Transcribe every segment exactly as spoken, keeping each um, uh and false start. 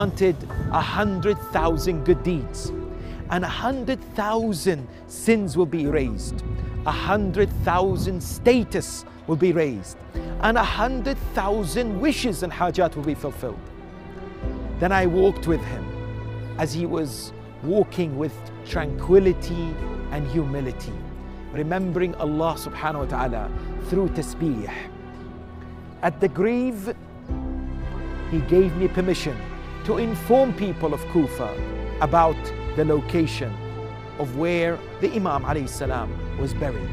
granted a hundred thousand good deeds, and a hundred thousand sins will be erased, a hundred thousand status will be raised, and a hundred thousand wishes and hajat will be fulfilled. Then I walked with him as he was walking with tranquility and humility, remembering Allah subhanahu wa ta'ala through tasbih. At the grave, he gave me permission to inform people of Kufa about the location of where the Imam alayhi salam was buried.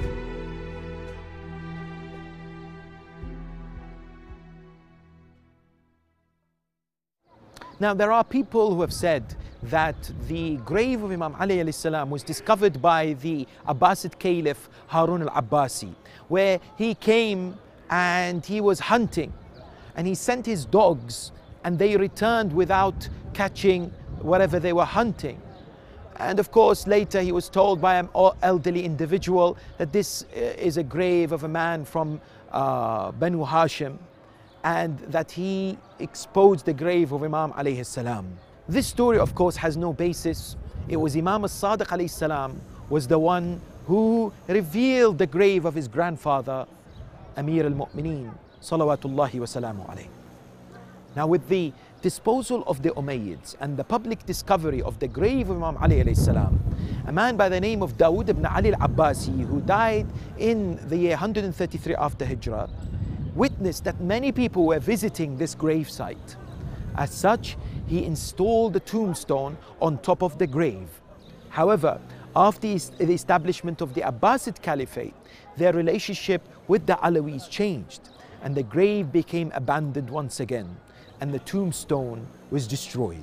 Now, there are people who have said that the grave of Imam Ali alayhi salam was discovered by the Abbasid Caliph Harun al-Abbasi, where he came and he was hunting, and he sent his dogs and they returned without catching whatever they were hunting. And of course, later he was told by an elderly individual that this is a grave of a man from uh, Banu Hashim, and that he exposed the grave of Imam alayhi salam. This story, of course, has no basis. It was Imam as-Sadiq alayhi salam was the one who revealed the grave of his grandfather, Amir al-Mu'mineen, salawatullahi wa salamu alayhi. Now, with the disposal of the Umayyads and the public discovery of the grave of Imam Ali alayhi salam, a man by the name of Dawood ibn Ali al-Abbasi, who died in the year one hundred thirty-three after Hijrah, witnessed that many people were visiting this grave site. As such, he installed the tombstone on top of the grave. However, after the establishment of the Abbasid Caliphate, their relationship with the Alawis changed, and the grave became abandoned once again, and the tombstone was destroyed.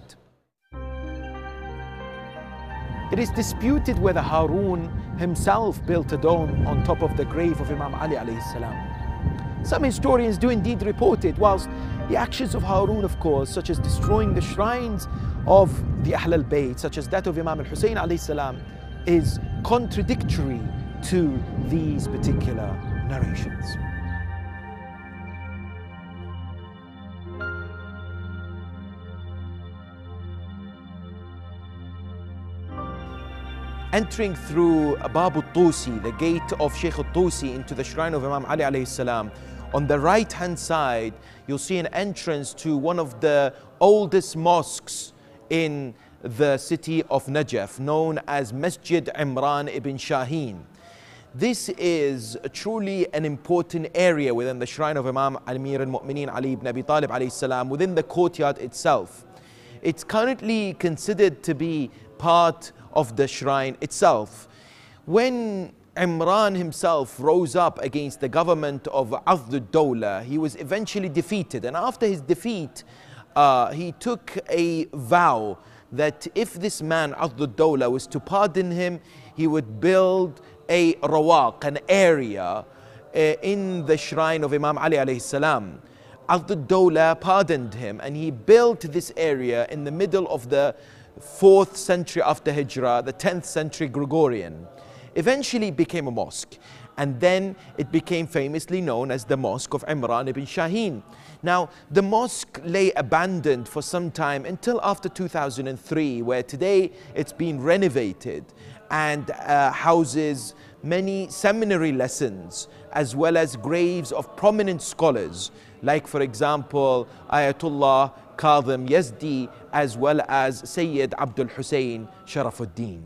It is disputed whether Harun himself built a dome on top of the grave of Imam Ali alayhi salam. Some historians do indeed report it, whilst the actions of Harun, of course, such as destroying the shrines of the Ahl al-Bayt, such as that of Imam al-Hussein alayhi salam, is contradictory to these particular narrations. Entering through Bab al-Tusi, the gate of Sheikh al-Tusi, into the shrine of Imam Ali alayhi salam, on the right hand side you'll see an entrance to one of the oldest mosques in the city of Najaf, known as Masjid Imran ibn Shaheen. This is truly an important area within the shrine of Imam Amir al-Mu'mineen Ali ibn Abi Talib alayhi salam, within the courtyard itself. It's currently considered to be part of the shrine itself. When Imran himself rose up against the government of Adl al-Dawla, he was eventually defeated, and after his defeat uh, he took a vow that if this man Adl al-Dawla was to pardon him, he would build a rawaq, an area uh, in the shrine of Imam Ali alayhi salam. Adl al-Dawla pardoned him, and he built this area in the middle of the fourth century after Hijrah, the tenth century Gregorian. Eventually it became a mosque, and then it became famously known as the Mosque of Imran ibn Shaheen. Now, the mosque lay abandoned for some time until after two thousand three, where today it's been renovated and uh, houses many seminary lessons, as well as graves of prominent scholars, like, for example, Ayatollah Kadhim Yazdi, as well as Sayyid Abdul Hussein Sharafuddin.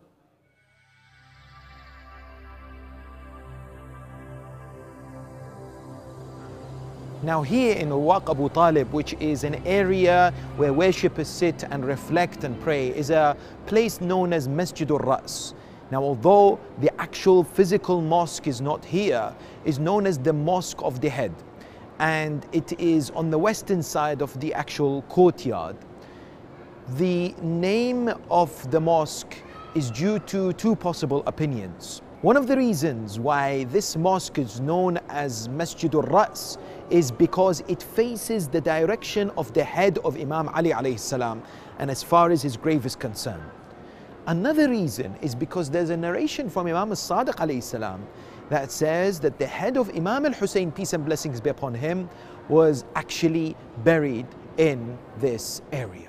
Now, here in Rawaq Abu Talib, which is an area where worshippers sit and reflect and pray, is a place known as Masjid al-Ra's. Now, although the actual physical mosque is not here, is known as the Mosque of the Head, and it is on the western side of the actual courtyard. The name of the mosque is due to two possible opinions. One of the reasons why this mosque is known as Masjid al-Ra's is because it faces the direction of the head of Imam Ali alayhi salam, and as far as his grave is concerned. Another reason is because there's a narration from Imam as-Sadiq alayhi salam that says that the head of Imam al-Hussein, peace and blessings be upon him, was actually buried in this area.